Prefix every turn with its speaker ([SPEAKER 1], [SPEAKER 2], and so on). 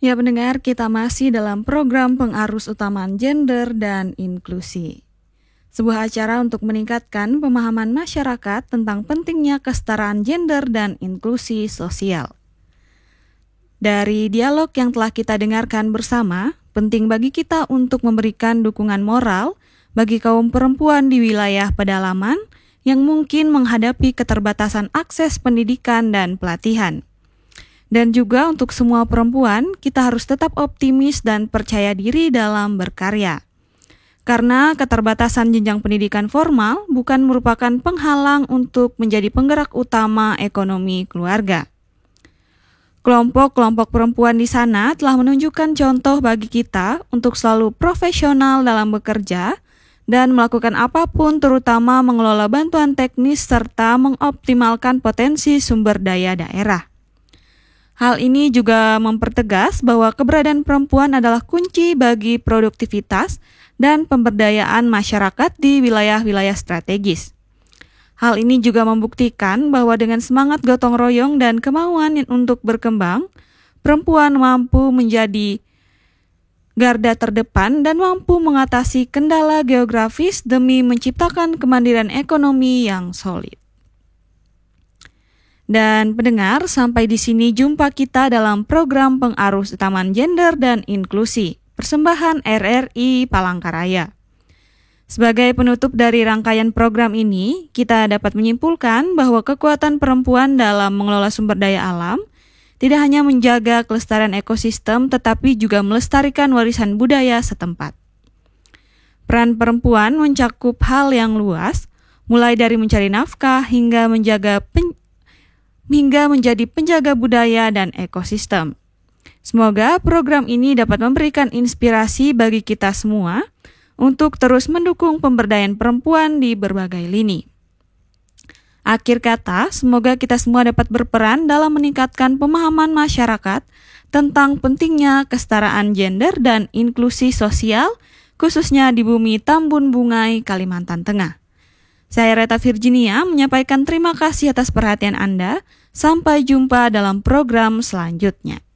[SPEAKER 1] Ya pendengar, kita masih dalam program pengarus utamaan gender dan inklusi. Sebuah acara untuk meningkatkan pemahaman masyarakat tentang pentingnya kesetaraan gender dan inklusi sosial. Dari dialog yang telah kita dengarkan bersama, penting bagi kita untuk memberikan dukungan moral bagi kaum perempuan di wilayah pedalaman yang mungkin menghadapi keterbatasan akses pendidikan dan pelatihan. Dan juga untuk semua perempuan, kita harus tetap optimis dan percaya diri dalam berkarya. Karena keterbatasan jenjang pendidikan formal bukan merupakan penghalang untuk menjadi penggerak utama ekonomi keluarga. Kelompok-kelompok perempuan di sana telah menunjukkan contoh bagi kita untuk selalu profesional dalam bekerja dan melakukan apapun, terutama mengelola bantuan teknis serta mengoptimalkan potensi sumber daya daerah. Hal ini juga mempertegas bahwa keberadaan perempuan adalah kunci bagi produktivitas dan pemberdayaan masyarakat di wilayah-wilayah strategis. Hal ini juga membuktikan bahwa dengan semangat gotong royong dan kemauan untuk berkembang, perempuan mampu menjadi garda terdepan dan mampu mengatasi kendala geografis demi menciptakan kemandirian ekonomi yang solid. Dan pendengar, sampai di sini jumpa kita dalam program pengarus utamaan gender dan inklusi, persembahan RRI Palangkaraya. Sebagai penutup dari rangkaian program ini, kita dapat menyimpulkan bahwa kekuatan perempuan dalam mengelola sumber daya alam tidak hanya menjaga kelestarian ekosistem, tetapi juga melestarikan warisan budaya setempat. Peran perempuan mencakup hal yang luas, mulai dari mencari nafkah hingga menjadi penjaga budaya dan ekosistem. Semoga program ini dapat memberikan inspirasi bagi kita semua untuk terus mendukung pemberdayaan perempuan di berbagai lini. Akhir kata, semoga kita semua dapat berperan dalam meningkatkan pemahaman masyarakat tentang pentingnya kesetaraan gender dan inklusi sosial, khususnya di bumi Tambun Bungai, Kalimantan Tengah. Saya Reta Virginia menyampaikan terima kasih atas perhatian Anda. Sampai jumpa dalam program selanjutnya.